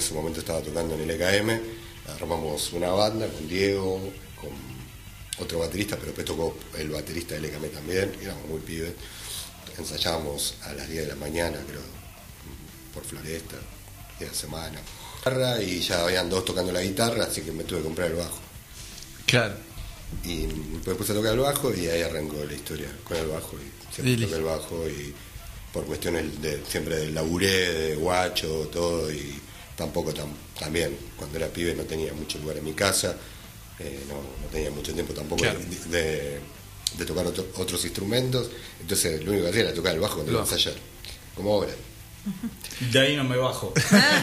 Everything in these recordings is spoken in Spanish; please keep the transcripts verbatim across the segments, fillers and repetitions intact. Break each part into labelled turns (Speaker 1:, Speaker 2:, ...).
Speaker 1: ese momento estaba tocando en el E K M, armamos una banda con Diego, con otro baterista, pero después tocó el baterista del E K M también, éramos muy pibes, ensayábamos a las diez de la mañana, creo, por Floresta, día de semana, y ya habían dos tocando la guitarra, así que me tuve que comprar el bajo.
Speaker 2: Claro.
Speaker 1: Y después puse a tocar el bajo y ahí arrancó la historia con el bajo, y siempre toqué el bajo, y por cuestiones de siempre del laburé, de guacho, todo, y tampoco tam, también, cuando era pibe no tenía mucho lugar en mi casa, eh, no, no tenía mucho tiempo tampoco claro. de, de, de tocar otro, otros instrumentos, entonces lo único que hacía era tocar el bajo cuando iba a ensayar, como ahora.
Speaker 3: De ahí no me bajo.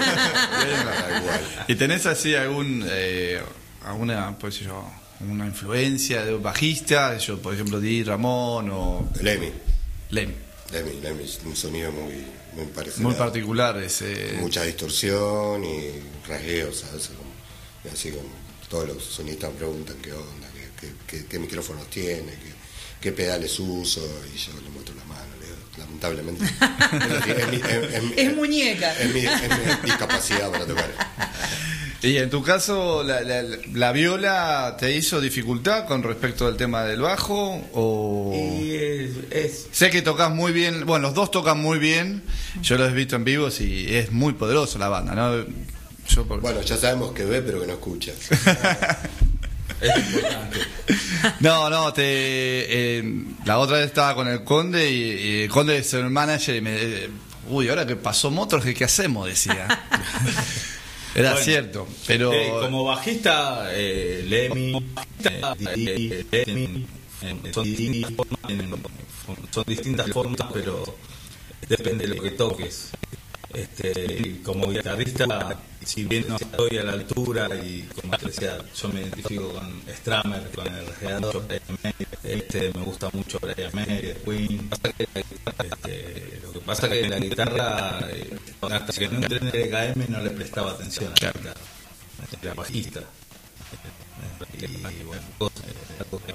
Speaker 2: ¿Y tenés así algún eh, alguna, pues yo, una influencia de bajista? Yo, por ejemplo, Di Ramón o
Speaker 1: Lemmy.
Speaker 2: Lemmy.
Speaker 1: Lemmy, Lemmy, un sonido muy, muy parecido.
Speaker 2: Muy particular ese.
Speaker 1: Mucha distorsión y rasgueos, ¿sabes? Y así como todos los sonistas me preguntan qué onda, qué, qué, qué, qué micrófonos tiene, qué, qué pedales uso, y yo le muestro la mano, le digo, lamentablemente. es, mi, es, es,
Speaker 4: es muñeca.
Speaker 1: Es mi, es mi discapacidad para tocar.
Speaker 2: Y en tu caso, la, la, la viola te hizo dificultad con respecto al tema del bajo, o
Speaker 3: y es, es...
Speaker 2: sé que tocas muy bien, bueno, los dos tocan muy bien, yo los he visto en vivo y es muy poderoso la banda, ¿no? Yo por...
Speaker 1: Bueno, ya sabemos que ve pero que no escucha.
Speaker 3: Es importante.
Speaker 2: No, no, te eh, la otra vez estaba con el Conde y, y el Conde es el manager y me eh, uy, ahora que pasó Motorhead, ¿qué hacemos? Decía. Era bueno, cierto, pero
Speaker 3: eh, como bajista, eh, Lemmy, eh, eh, son, son distintas formas, pero depende de lo que toques. Este, como guitarrista, si bien no estoy a la altura, y como te decía, yo me identifico con Stramer, con el regador, este, me gusta mucho Brian May, de Queen. Este, lo que pasa que en la guitarra, eh, hasta que no entré en el E K M no le prestaba atención a la guitarra, era bajista. Y bueno,